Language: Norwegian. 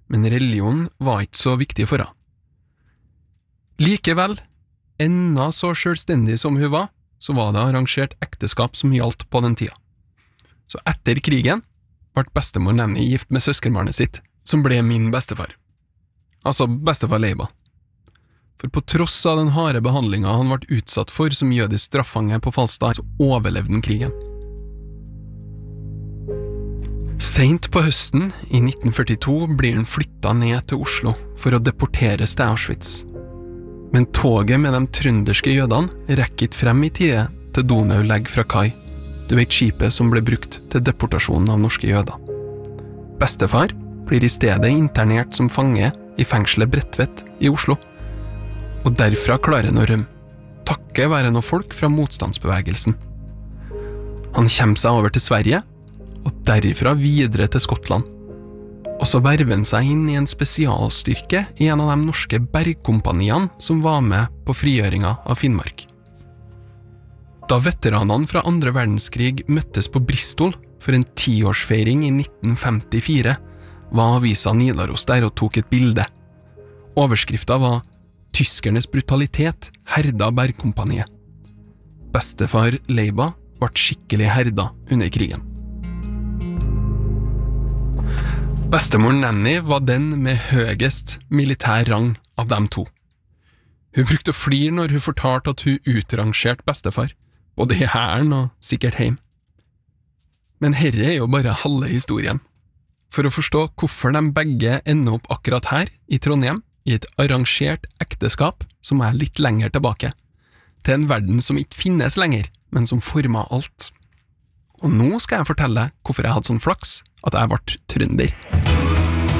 men religion var ikke så viktig for henne. Likevel, enda så selvstendig som hun var, så var det arrangert ekteskap som gjaldt på den tida. Så etter krigen ble bestemor Nanny gift med søskenbarnet sitt, som ble min bestefar. Altså bestefar Leiba. For på tross av den harde behandlingen han ble utsatt for som jødisk straffange på Falstad, så overlevde han krigen. Sent på høsten i 1942 blir han flyttet ned til Oslo for å deporteres til Auschwitz. Men toget med de trønderske jødene rekker ikke frem i tide til Donau legger fra kai. Du vet skipet som ble brukt til deportasjonen av norske jøder. Bestefar blir i stedet internert som fange i fengselet Bredtvet i Oslo. Og derfra klarer han å rømme, takket være noen folk fra motstandsbevegelsen. Han kommer seg over til Sverige, og derifra videre til Skottland. Og så verver han seg inn i en spesialstyrke i en av de norske bergkompaniene som var med på frigjøringa av Finnmark. Da veteranene fra andre verdenskrig møttes på Bristol for en 10-årsfeiring i 1954, var avisa Nidaros der og tok et bilde. Overskriften var «Tyskernes brutalitet herda bergkompaniet». Bestefar Leiba ble skikkelig herda under krigen. Bestemor Nanny var den med høyest militær rang av dem to. Hun brukte å flire når hun fortalte at hun utrangerte bestefar, både i hæren og sikkert hjem. Men herre jo bare halve historien. For å forstå hvorfor de begge ender opp akkurat her, i Trondheim, i et arrangert ekteskap som er litt lenger tilbake, til en verden som ikke finnes lenger, men som former alt. Og nå skal jeg fortelle hvorfor jeg hadde sånn flaks at jeg ble trønder.